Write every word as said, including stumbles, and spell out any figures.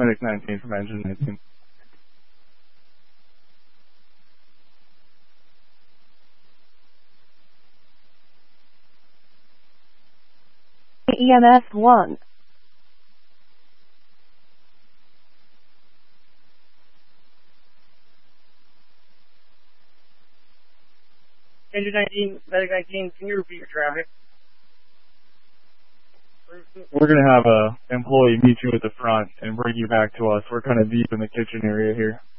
Medic nineteen from Engine nineteen. E M S one. Engine nineteen, Medic nineteen, can you repeat your traffic? We're going to have a employee meet you at the front and bring you back to us. We're kind of deep in the kitchen area here.